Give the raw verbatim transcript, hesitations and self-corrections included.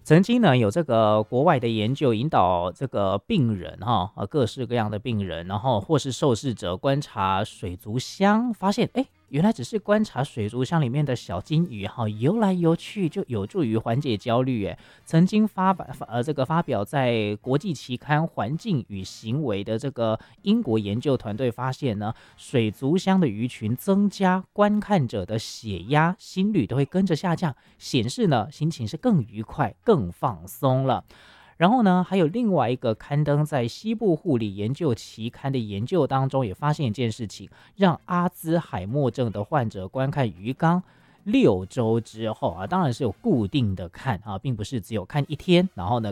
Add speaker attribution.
Speaker 1: 曾经呢有这个国外的研究引导这个病人哈，呃各式各样的病人，然后或是受试者观察水族箱，发现哎，原来只是观察水族箱里面的小金鱼哈游来游去，就有助于缓解焦虑。哎，曾经发表呃这个发表在国际期刊《环境与行为》的这个英国研究团队发现呢，水族箱的鱼群增加，观看者的血压、心率都会跟着下降，显示呢心情是更愉快、更放松了。然后呢，还有另外一个刊登在西部护理研究期刊的研究当中，也发现一件事情，让阿兹海默症的患者观看鱼缸六周之后啊，当然是有固定的看啊，并不是只有看一天，然后呢